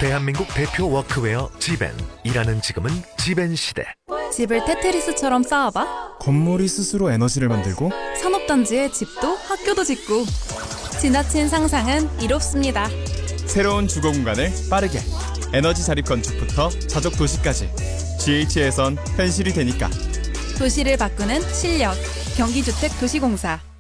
대한민국 대표 워크웨어 지벤. 일하는 지금은 지벤 시대. 집을 테트리스처럼 쌓아봐. 건물이 스스로 에너지를 만들고 산업단지에 집도 학교도 짓고. 지나친 상상은 이롭습니다. 새로운 주거 공간을 빠르게 에너지 자립 건축부터 자족 도시까지 GH에선 현실이 되니까. 도시를 바꾸는 실력. 경기주택도시공사.